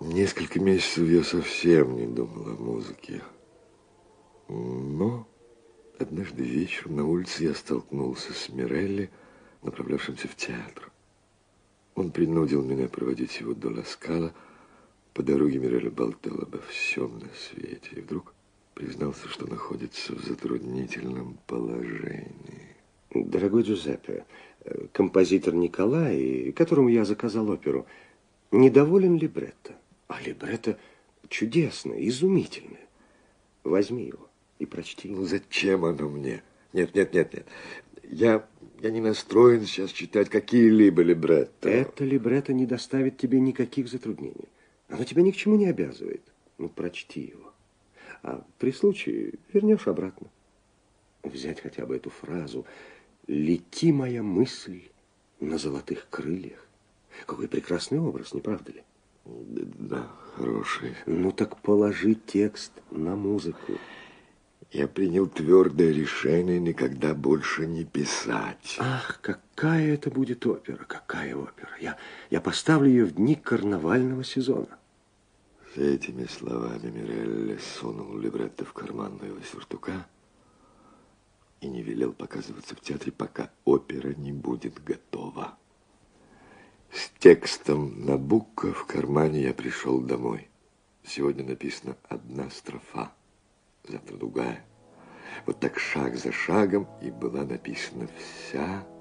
Несколько месяцев я совсем не думал о музыке. Но однажды вечером на улице я столкнулся с Мирелли, направлявшимся в театр. Он принудил меня проводить его до Ла Скала. По дороге Мирелли болтал обо всем на свете. И вдруг признался, что находится в затруднительном положении. Дорогой Джузеппе, композитор Николай, которому я заказал оперу, недоволен либретто. А либретто чудесное, изумительное. Возьми его и прочти. Ну, зачем оно мне? Нет. Я не настроен сейчас читать какие-либо либретто. Это либретто не доставит тебе никаких затруднений. Оно тебя ни к чему не обязывает. Ну, прочти его. А при случае вернешь обратно. Взять хотя бы эту фразу «Лети, моя мысль, на золотых крыльях». Какой прекрасный образ, не правда ли? Да, хороший. Ну, так положи текст на музыку. Я принял твердое решение никогда больше не писать. Ах, какая это будет опера, какая опера. Я поставлю ее в дни карнавального сезона. С этими словами Мирелли сунул либретто в карман моего сюртука и не велел показываться в театре, пока опера не будет готова. С текстом Набуко в кармане я пришел домой. Сегодня написана одна строфа, завтра другая. Вот так шаг за шагом и была написана вся